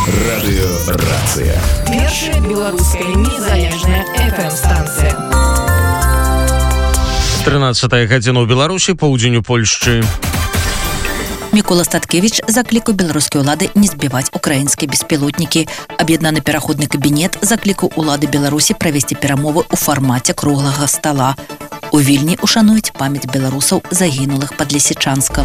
Радыёрацыя. Першая беларуская незалежная FM-станцыя. 13-я гадзіна ў Беларусі, поўдзень у Польшчы. Мікола Статкевич заклікаў беларускія ўлады не збіваць украінскія беспілотнікі. Аб'яднаны пераходны кабінет заклікаў улады Беларусі правесці перамовы ў фармаце круглага стала. У Вільні ушануюць памяць беларусаў, загінулых пад Лісічанскам.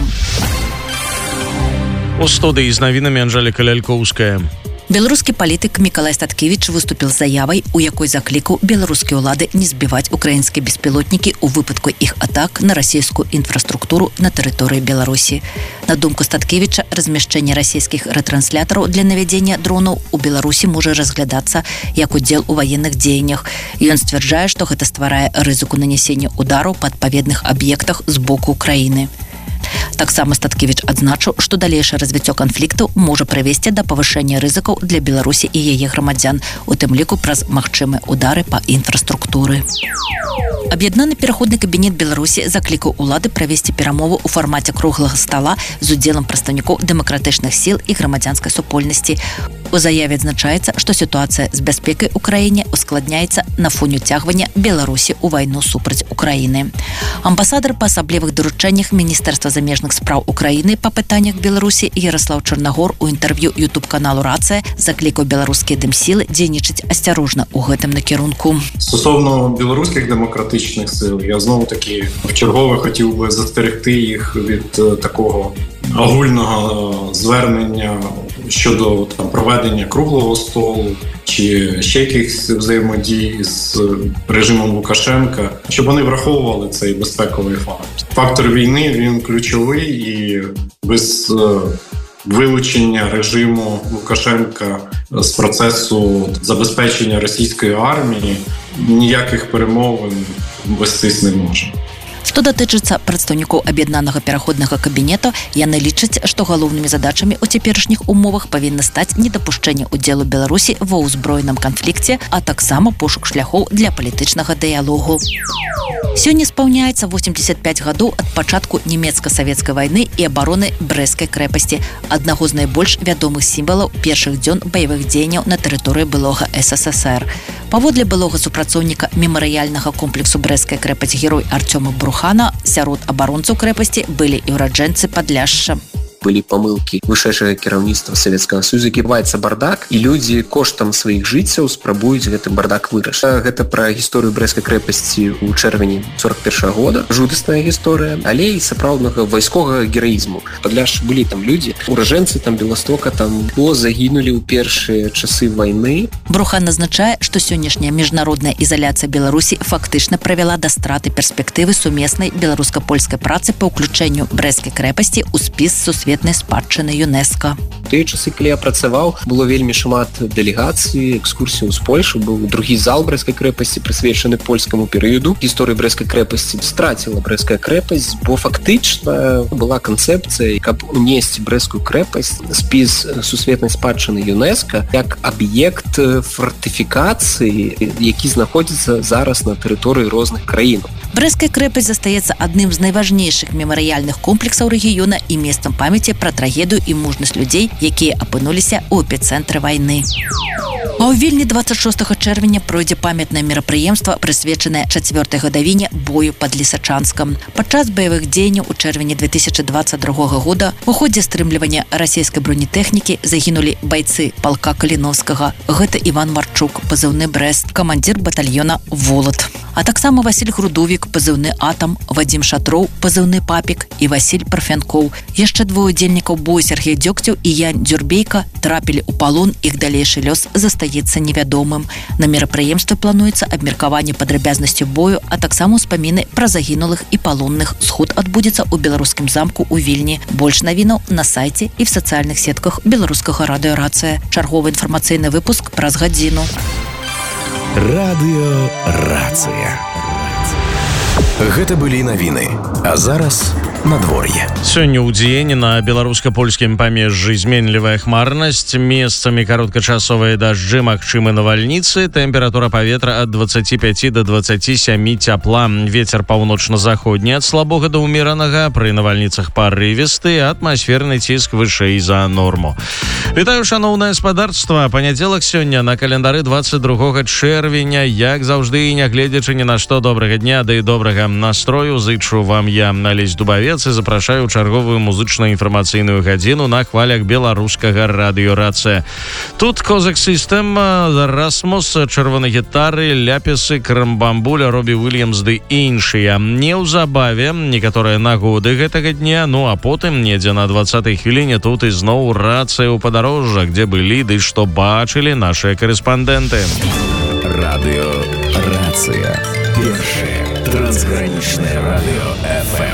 У студыі з навінамі Анжэліка Лялькоўская. Беларускі палітык Мікалай Статкевич выступіў з заявай, у якой заклікаў беларускія ўлады не збіваць украінскія беспілотнікі ў выпадку іх атак на расійскую інфраструктуру на тэрыторыі Беларусі. На думку Статкевіча, размяшчэнне расійскіх рэтрэнслятараў для навядзення дронаў у Беларусі можа разглядацца як удзел у ваенных дзеяннях. Ён сцвярджае, што гэта стварае рызыку нанясення удараў па адпаведных аб'ектах з боку Украіны. Таксама Статкевич адзначыў, што далейшае развіццё канфлікту можа прывесці да павышэння рызыкаў для Беларусі і яе грамадзян, у тым ліку праз магчымыя удары па інфраструктуры. Аб'яднаны пераходны кабінет Беларусі заклікаў улады правесці перамову ў фармаце круглага стала з удзелам прадстаўнікоў дэмакратычных сіл і грамадзянскай супольнасці. У заяве адзначаецца, што сітуацыя з бяспекай у краіне ускладняецца на фоне ўцягвання Беларусі ў вайну супраць Украіны. Амбасадар па асаблівых даручэннях Міністэрства замежных спраў Украіны па пытаннях Беларусі Яраслаў Чарнагор у інтэрв'ю YouTube-каналу «Рацыя» заклікаў беларускія дэмсілы дзейнічаць асцярожна ў гэтым накірунку. Стосовно білоруських демократичних сил, я знову-таки вчергове хотів би застерегти їх від такого огульного звернення щодо проведення круглого столу чи ще якихось взаємодій з режимом Лукашенка, щоб вони враховували цей безпековий фактор. Фактор війни, він ключовий, і без вилучення режиму Лукашенка з процесу забезпечення російської армії ніяких перемовин вестись не може. Што датычыцца прадстаўнікоў аб'яднанага пераходнага кабінета, яны лічаць, што галоўнымі задачамі ў цяперашніх умовах павінна стаць недапушчэнне ўдзелу Беларусі ва ўзброеным канфлікце, а таксама пошук шляхоў для палітычнага дыялогу. Сёння спаўняецца 85 гадоў ад пачатку нямецка-савецкай вайны і абароны Брэсцкай крэпасці, аднаго з найбольш вядомых сімвалаў першых дзён баявых дзеянняў на тэрыторыі былога СССР. Паводле былога супрацоўніка мемарыяльнага комплексу Брэсцкай крэпасць герой Арцёма Брухана, сярод абаронцаў крэпасці былі і ўраджэнцы Падляшша. Былі памылкі вышэйшага кіраўніцтва Савецкага Союза, ківаецца бардак, і людзі коштам сваіх жыццяў спрабуюць гэты бардак вырашыць. Гэта пра гісторыю Брэсцкай крэпасці ў чэрвені 41 года. Жудасная гісторыя, але і сапраўднага вайсковага гераізму. Падляшша былі там людзі, уражэнцы там Беластока там загінулі ў першыя часы вайны. Брухан назначае, што сённяшняя міжнародная ізаляцыя Беларусі фактычна правяла да страты перспектывы сумеснай беларуска-польскай працы па ўключэнню Брэсцкай крэпасці ў спіс сусветнай спадчыны ЮНЕСКО. Тыя часы, калі я працаваў, было вельмі шмат дэлегацый, экскурсіяў з Польшы. Быў другі зал Брэсцкай крэпасці, прысвечаны польскаму перыяду. Гісторыя Брэсцкай крэпасці страціла Брэсцкая крэпасць, бо фактычна была канцэпцыя, каб унесці Брэсцкую крэпасць спіс сусветнай спадчыны ЮНЕСКО як аб'ект фортыфікацыі, які знаходзіцца зараз на тэрыторыі розных краінаў. Брэсцкая крэпасць застаецца адным з найважнейшых мемарыяльных комплексаў рэгіёна і месцам памяці пра трагедыю і мужнасць людзей, якія апынуліся ў эпіцэнтры вайны. А ў Вільні 26 чэрвеня пройдзе памятнае мерапрыемства, прысвечанае 4-й гадавіне бою пад Лісачанскам. Падчас баявых дзеянняў у чэрвені 2022 года у ходзе стрымлівання расійскай бронетэхнікі загінулі байцы палка Каліновскага. Гэта Іван Марчук, пазыўны Брэст, камандзір батальёна «Волат». А таксама Васіль Грудовік, пазыўны «Атам», Вадзім Шатроў, пазыўны «Папік» і Васіль Парфянкоў. Яшчэ двое удзельнікаў бою Сергей Дзёгцеў і Ян Дзюрбейка трапілі ў палон, іх далейшы лёс застаецца невядомым. На мерапрыемстве плануецца абмеркаванне падрабязнасцяў бою, а таксама ўспаміны пра загінулых і палонных. Сход адбудзецца ў беларускім замку ў Вільні. Больш навінаў на сайце і в сацыяльных сетках беларускага радыё «Рацыя». Чарговы інфармацыйны выпуск праз гадзіну. Радыёрацыя. Гэта былі навіны. А зараз надвор'е. Сёння ў дзеянні на беларуска-польскім памежжы зменлівая хмарнасць, месцамі кароткачасовыя дажджы, магчымы навальніцы, тэмпература паветра ад 25 до 27 цяпла, вецер паўночна-заходні ад слабога да ўмеранага, пры навальніцах парывісты, атмасферны ціск вышэй за норму. Вітаю, шановнае спадарства. Панядзелак сёння на календары 22 чэрвеня. Як заўжды, нягледзячы ні на што, добрага дня, да і добрага настрою зычу вам я, Алесь Дубавец, і запрашаю чарговую музычна-інфармацыйную гадзіну на хвалях беларускага радыёрацыя. Тут Козак Сістэм, Расмус, чырвоны гітары, ляпісы, крамбамбуля, Робі Уильямс ды іншыя. Неўзабаве некаторыя нагоды гэтага дня, ну а потым недзе на 20-й хвіліне тут ізноў рацыя ў падарожжа, где былі ды што бачылі нашыя карэспандэнты. Радыё Рацыя. Першае трансгранічнае радыё FM.